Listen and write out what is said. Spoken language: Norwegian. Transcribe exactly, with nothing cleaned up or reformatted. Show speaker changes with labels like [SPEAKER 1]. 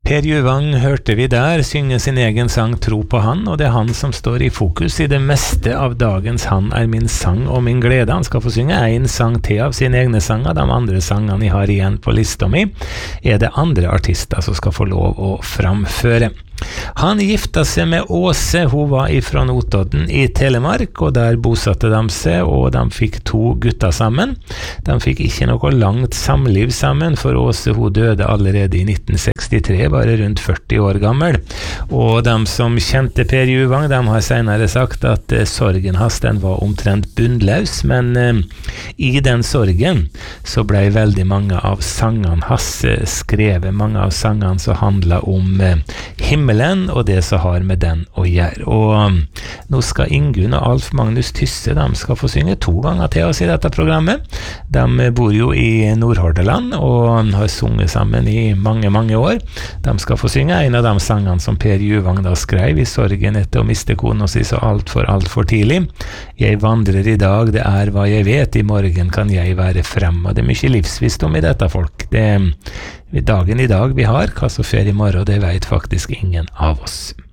[SPEAKER 1] Per Juvang hørte vi der synge sin egen sang Tro på han, og det er han som står i fokus i det meste av dagens Han er min sang og min glede. Han skal få synge en sang til av sine egne sanger. De andre sangene jeg har igjen på lista mi er det andre artister som skal få lov å framføre. Han gifta seg med Åse, hun var ifra Notodden i Telemark, og der bosatte de seg, og de fikk to gutter sammen. De fikk ikke noe langt samliv sammen, for Åse hun døde allerede i nitten sekstitre, bare rundt førti år gammel. Og de som kjente Per Juvang, de har senere sagt at eh, sorgen hans den var omtrent bunnløs, men eh, i den sorgen så ble veldig mange av sangene hans eh, skrevet, mange av sangene som handlet om eh, himmelen, og det som har med den å gjøre. Og um, nå skal Ingunn og Alf Magnus Tysse, de skal få synge to ganger til oss i dette programmet. De bor jo i Nordhordaland og har sunget sammen i mange, mange år. De skal få synge en av de sangene som Per Juvang da skrev i sorgen etter å miste kona si så alt for alt for tidlig. Jeg vandrer i dag, det er hva jeg vet, i morgen kan jeg være frem. Og det er mye livsvisdom i dette, folk. Det er dagen i dag vi har, hva som skjer i morgen, det vet faktisk ingen av oss.